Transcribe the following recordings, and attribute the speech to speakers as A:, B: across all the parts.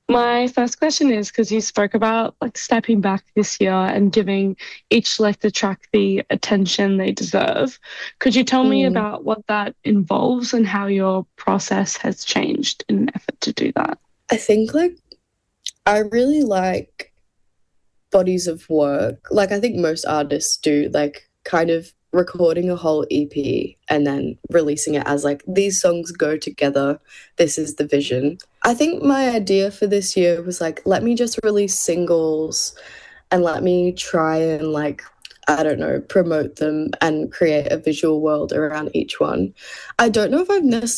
A: My first question is because you spoke about like stepping back this year and giving each selected track the attention they deserve. Could you tell me
B: Mm,
A: about what that involves and how your process has changed in an effort to do that?
B: I think like I really like bodies of work. Like I think most artists do, like kind of recording a whole EP and then releasing it as like these songs go together. This is the vision. I think my idea for this year was like, let me just release singles and let me try and like, I don't know, promote them and create a visual world around each one. I don't know if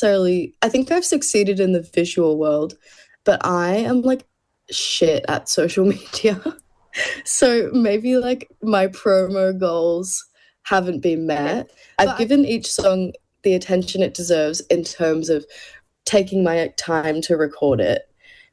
B: I think I've succeeded in the visual world, but I am like shit at social media. So maybe like my promo goals haven't been met. I've given each song the attention it deserves in terms of taking my time to record it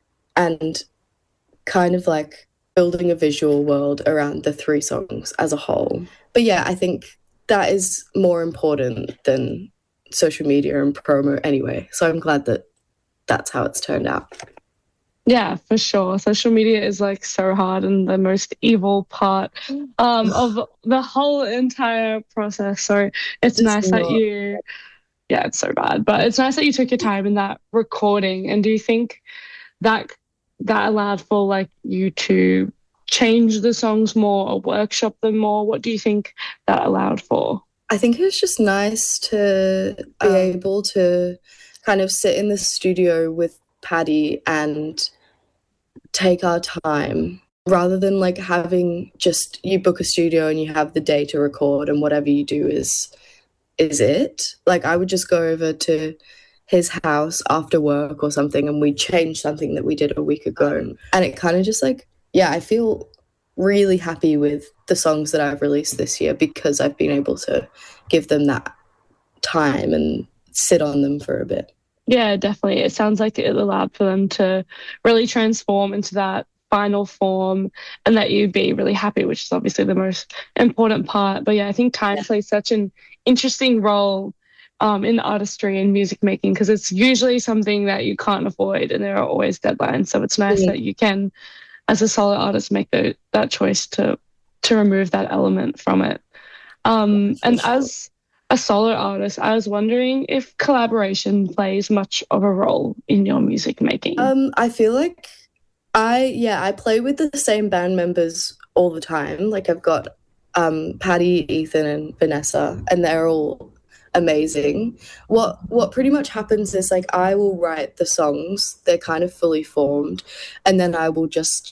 B: and kind of like building a visual world around the three songs as a whole. But yeah, I think that is more important than social media and promo anyway. So I'm glad that that's how it's turned out.
A: Yeah, for sure. Social media is like so hard and the most evil part of the whole entire process. So it's
B: It's
A: nice that
B: not.
A: yeah, it's so bad, but it's nice that you took your time in that recording. And do you think that that allowed for like you to change the songs more or workshop them more? What do you think that allowed for?
B: I think it was just nice to be able to kind of sit in the studio with Paddy and take our time rather than like having just you book a studio and you have the day to record and whatever you do is it. Like I would just go over to his house after work or something and we change something that we did a week ago. And it kind of just like, yeah, I feel really happy with the songs that I've released this year because I've been able to give them that time and sit on them for a bit.
A: Yeah, definitely. It sounds like it allowed for them to really transform into that final form and that you'd be really happy, which is obviously the most important part. But yeah, I think time plays such an interesting role in artistry and music making because it's usually something that you can't avoid and there are always deadlines. So it's nice
B: Mm,
A: that you can, as a solo artist, make that choice to remove that element from it.
B: for
A: And
B: sure.
A: as a solo artist, I was wondering if collaboration plays much of a role in your music making.
B: I feel like I play with the same band members all the time. Like I've got Patty, Ethan, and Vanessa, and they're all amazing. What pretty much happens is like I will write the songs, they're kind of fully formed, and then I will just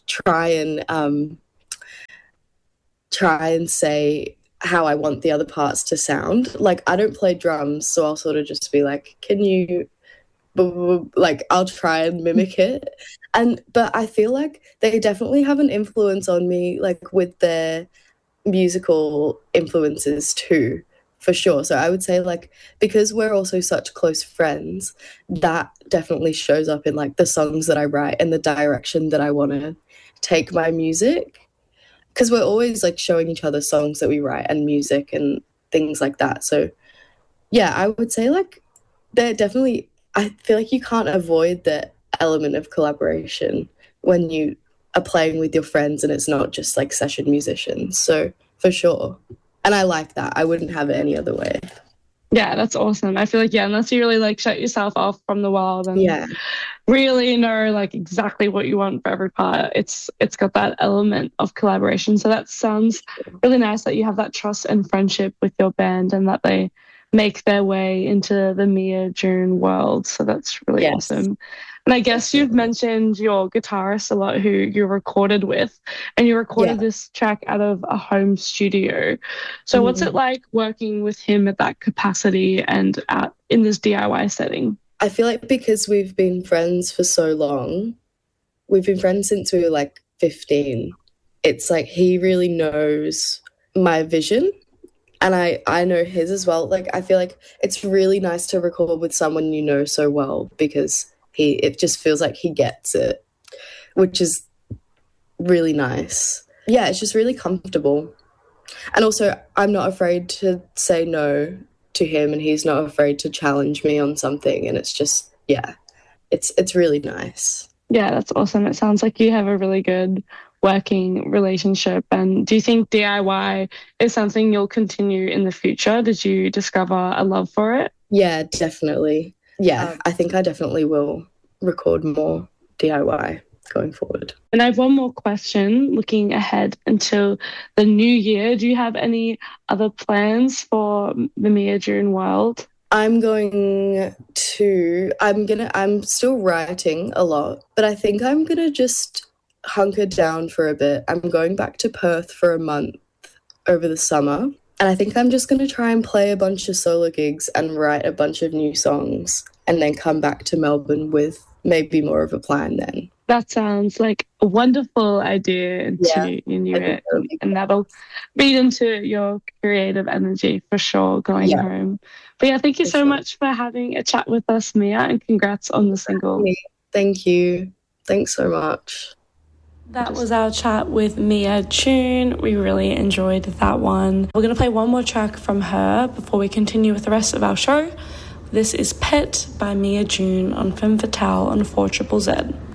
B: try and say how I want the other parts to sound. Like I don't play drums, so I'll sort of just be like, can you like I'll try and mimic it. And but I feel like they definitely have an influence on me like with their musical influences too, for sure. So I would say like because we're also such close friends, that definitely shows up in like the songs that I write and the direction that I want to take my music because we're always like showing each other songs that we write and music and things like that. So yeah, I would say like they're definitely, I feel like you can't avoid the element of collaboration when you are playing with your friends and it's not just like session musicians. So for sure. And I like that. I wouldn't have it any other way.
A: Yeah, that's awesome. I feel like, yeah, unless you really like shut yourself off from the world and
B: Yeah.
A: really know like exactly what you want for every part, it's got that element of collaboration. So that sounds really nice that you have that trust and friendship with your band and that they make their way into the Mia June world. So that's really
B: Yes.
A: awesome. And I guess you've mentioned your guitarist a lot who you recorded with, and you
B: Yeah.
A: recorded this track out of a home studio. So what's it
B: Mhm.
A: like working with him at that capacity and at in this DIY setting?
B: I feel like because we've been friends for so long, we've been friends since we were like 15. It's like he really knows my vision and I know his as well. Like I feel like it's really nice to record with someone you know so well because he it just feels like he gets it, which is really nice. Yeah, it's just really comfortable. And also I'm not afraid to say no to him and he's not afraid to challenge me on something and it's just yeah, it's really nice.
A: Yeah, that's awesome. It sounds like you have a really good working relationship. And do you think DIY is something you'll continue in the future? Did you discover a love for it?
B: Yeah, definitely. Yeah, I think I definitely will record more DIY going forward.
A: And I have one more question looking ahead until the new year. Do you have any other plans for the Mia June world?
B: I'm still writing a lot, but I think I'm gonna just hunker down for a bit. I'm going back to Perth for a month over the summer, and I think I'm just gonna try and play a bunch of solo gigs and write a bunch of new songs, and then come back to Melbourne with maybe more of a plan then.
A: That sounds like a wonderful idea into your new year, and that'll feed into your creative energy for sure going home. But yeah, thank you so much for having a chat with us, Mia, and congrats on the single.
B: Thank you. Thanks so much.
A: That was our chat with Mia June. We really enjoyed that one. We're going to play one more track from her before we continue with the rest of our show. This is Pet by Mia June on Femme Fatale on 4ZZZ.